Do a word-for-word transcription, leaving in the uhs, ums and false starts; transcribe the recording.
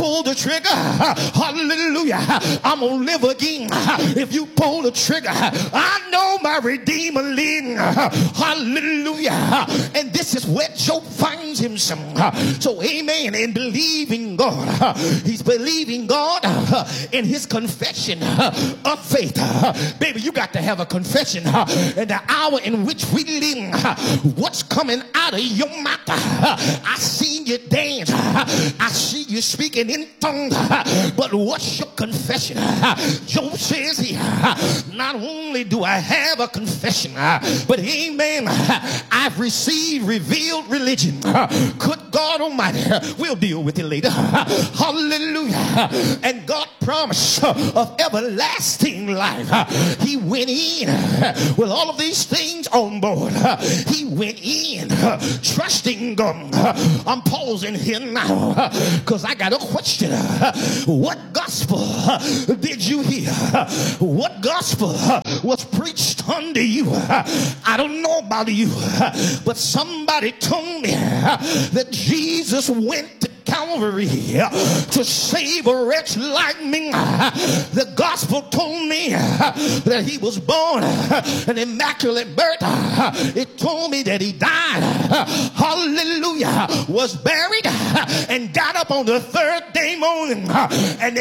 pull the trigger, hallelujah, I'm gonna live again. If you pull the trigger, I know my Redeemer lives, hallelujah. And this is where Job finds himself. So amen, in believing God, he's believing God in his confession of faith. Baby, you got to have a confession in the hour in which we live. What's coming out of your mouth? I see you dance, I see you speaking in tongues, but what's your confession? Job says here, not only do I have a confession, but amen, I've received revealed religion. Good God Almighty, we'll deal with it later. Hallelujah. And God promised of everlasting life. He went in with all of these things on board. He went in trusting God. I'm pausing here now because I got a question. What gospel did you hear? What gospel was preached unto you? I don't know about you, but somebody told me that Jesus went to Calvary to save a wretch like me. The gospel told me that he was born an immaculate birth. It told me that he died, hallelujah, was buried, and got up on the third day morning, and